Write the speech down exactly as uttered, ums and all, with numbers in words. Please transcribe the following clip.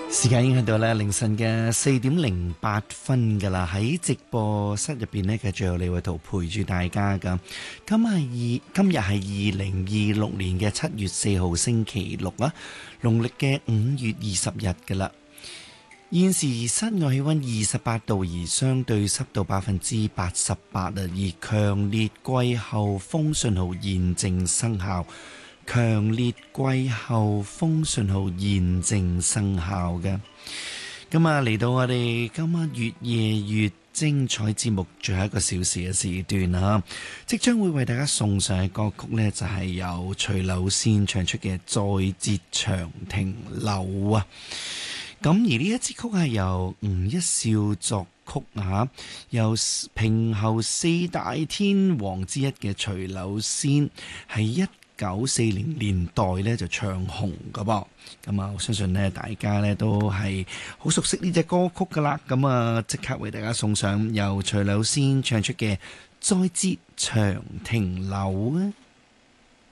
時間已經去到咧凌晨嘅四點零八分㗎啦，喺直播室入邊呢，繼續有李偉圖陪住大家㗎。今日係二今日係二零二六年嘅七月四號星期六啊，農曆嘅五月二十日㗎啦。現時室外氣溫二十八度，而相對濕度百分之八十八啊，而強烈季候風信號現正生效。強烈季候風信號現正生效嘅，咁啊嚟到我哋今晚越夜越精彩節目最後一個小時嘅時段啊，即將會為大家送上嘅歌曲呢，就係由徐柳仙唱出嘅《在折長亭柳》啊。咁而呢一支曲係由吳一笑作曲啊，由平喉四大天王之一嘅徐柳仙係一九四零年代咧就唱紅噶噃，咁啊我相信咧大家咧都係好熟悉呢隻歌曲噶啦，咁啊即刻為大家送上由徐柳仙唱出嘅《再折長亭柳》啊！